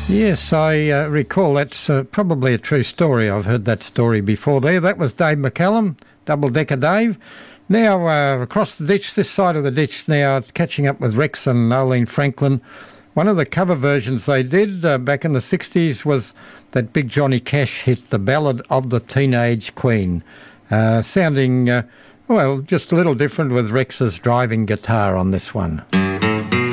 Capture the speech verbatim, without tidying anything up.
Yes, I uh, recall that's uh, probably a true story. I've heard that story before there. That was Dave McCallum, Double Decker Dave. Now, uh, across the ditch, this side of the ditch now, catching up with Rex and Nolene Franklin. One of the cover versions they did uh, back in the sixties was that big Johnny Cash hit, The Ballad of the Teenage Queen, uh, sounding, uh, well, just a little different with Rex's driving guitar on this one.